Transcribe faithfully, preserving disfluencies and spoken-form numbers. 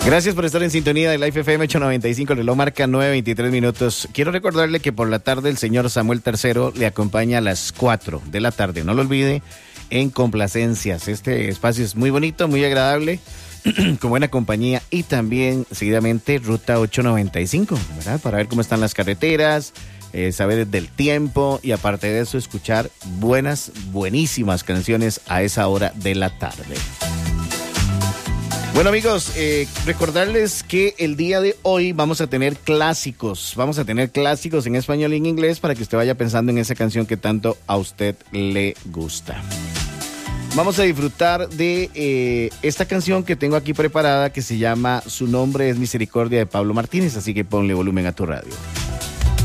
Gracias por estar en sintonía de Life F M ochocientos noventa y cinco, el reloj marca nueve veintitrés minutos. Quiero recordarle que por la tarde el señor Samuel Tercero le acompaña a las cuatro de la tarde. No lo olvide, en Complacencias. Este espacio es muy bonito, muy agradable, con buena compañía, y también seguidamente Ruta ochocientos noventa y cinco, ¿verdad? Para ver cómo están las carreteras, eh, saber del tiempo y aparte de eso escuchar buenas, buenísimas canciones a esa hora de la tarde. Bueno amigos, eh, recordarles que el día de hoy vamos a tener clásicos, vamos a tener clásicos en español y en inglés para que usted vaya pensando en esa canción que tanto a usted le gusta. Vamos a disfrutar de eh, esta canción que tengo aquí preparada que se llama Su nombre es Misericordia de Pablo Martínez, así que ponle volumen a tu radio.